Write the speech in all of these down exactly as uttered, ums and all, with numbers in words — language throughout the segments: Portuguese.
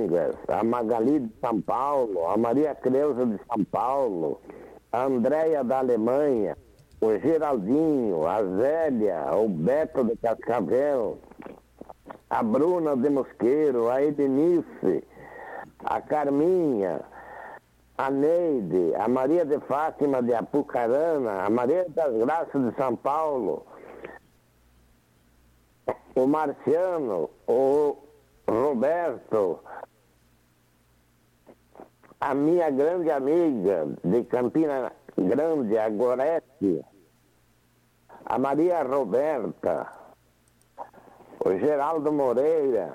Pitangas, a Magali de São Paulo, a Maria Creuza de São Paulo, a Andréia da Alemanha, o Geraldinho, a Zélia, o Beto de Cascavel, a Bruna de Mosqueiro, a Edenice, a Carminha, a Neide, a Maria de Fátima de Apucarana, a Maria das Graças de São Paulo, o Marciano, o Roberto, a minha grande amiga de Campina Grande, a Gorete, a Maria Roberta, o Geraldo Moreira,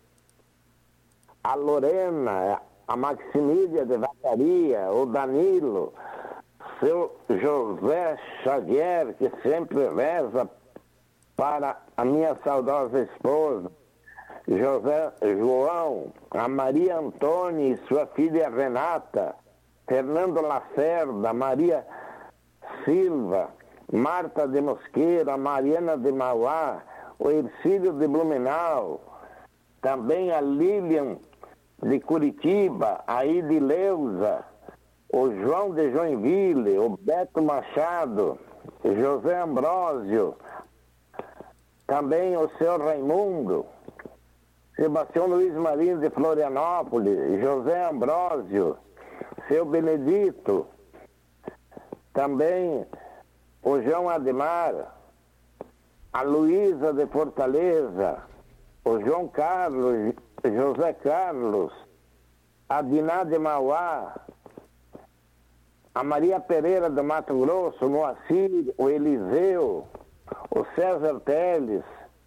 a Lorena, a Maximília de Vacaria, o Danilo, seu José Xavier, que sempre reza para a minha saudosa esposa, José João, a Maria Antônia e sua filha Renata, Fernando Lacerda, Maria Silva, Marta de Mosqueira, a Mariana de Mauá, o Ercílio de Blumenau, também a Lilian de Curitiba, a Idileuza, o João de Joinville, o Beto Machado, José Ambrósio, também o senhor Raimundo, Sebastião Luiz Marinho de Florianópolis, José Ambrósio, seu Benedito, também o João Ademar, a Luísa de Fortaleza, o João Carlos, José Carlos, a Diná de Mauá, a Maria Pereira do Mato Grosso, o Moacir, o Eliseu, o César Teles,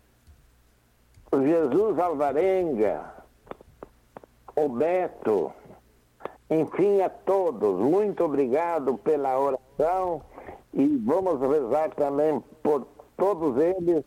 o Jesus Alvarenga, o Beto, enfim, a todos, muito obrigado pela oração e vamos rezar também por todos eles.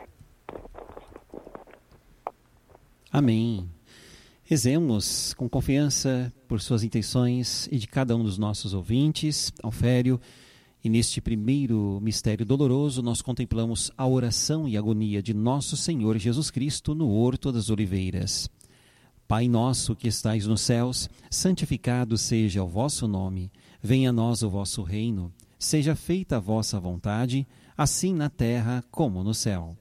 Amém. Rezemos com confiança por suas intenções e de cada um dos nossos ouvintes, Alfério. E neste primeiro mistério doloroso, nós contemplamos a oração e agonia de nosso Senhor Jesus Cristo no Horto das Oliveiras. Pai nosso que estais nos céus, santificado seja o vosso nome. Venha a nós o vosso reino. Seja feita a vossa vontade, assim na terra como no céu.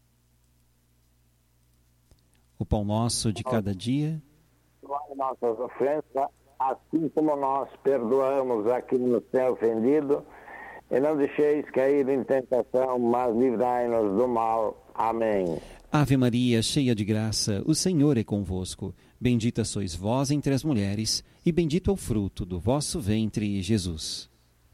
O pão nosso de cada dia. Perdoai nossas ofensas, assim como nós perdoamos a quem nos tem ofendido. E não deixeis cair em tentação, mas livrai-nos do mal. Amém. Ave Maria, cheia de graça, o Senhor é convosco. Bendita sois vós entre as mulheres, e bendito é o fruto do vosso ventre, Jesus.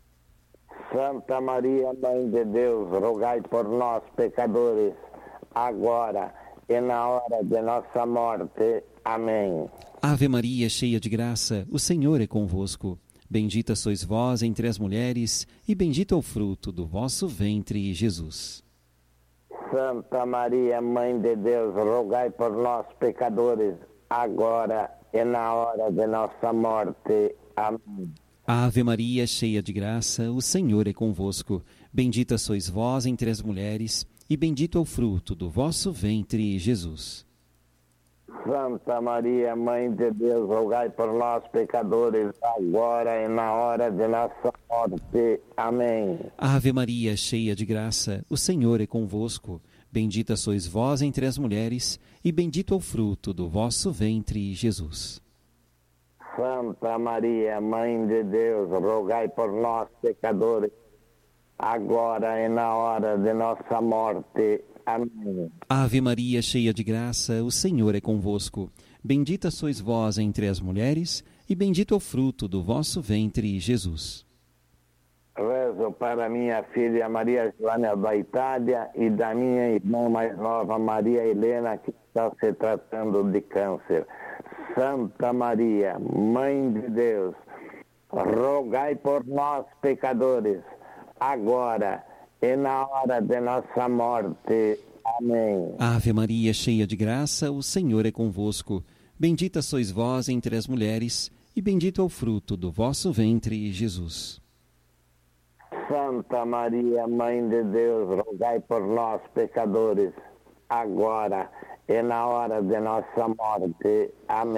Santa Maria, Mãe de Deus, rogai por nós, pecadores, agora e na hora de nossa morte. Amém. Ave Maria, cheia de graça, o Senhor é convosco. Bendita sois vós entre as mulheres, e bendito é o fruto do vosso ventre, Jesus. Santa Maria, Mãe de Deus, rogai por nós, pecadores, agora e na hora de nossa morte. Amém. Ave Maria, cheia de graça, o Senhor é convosco. Bendita sois vós entre as mulheres, e bendito é o fruto do vosso ventre, Jesus. Santa Maria, Mãe de Deus, rogai por nós, pecadores, agora e na hora de nossa morte. Amém. Ave Maria, cheia de graça, o Senhor é convosco. Bendita sois vós entre as mulheres, e bendito é o fruto do vosso ventre, Jesus. Santa Maria, Mãe de Deus, rogai por nós, pecadores, agora e na hora de nossa morte. Amém. Ave Maria, cheia de graça, o Senhor é convosco. Bendita sois vós entre as mulheres, e bendito é o fruto do vosso ventre, Jesus. Rezo para minha filha Maria Joana da Itália e da minha irmã mais nova Maria Helena, que está se tratando de câncer. Santa Maria, Mãe de Deus, rogai por nós, pecadores, agora e na hora de nossa morte. Amém. Ave Maria, cheia de graça, o Senhor é convosco. Bendita sois vós entre as mulheres, e bendito é o fruto do vosso ventre, Jesus. Santa Maria, Mãe de Deus, rogai por nós, pecadores, agora e na hora de nossa morte. Amém.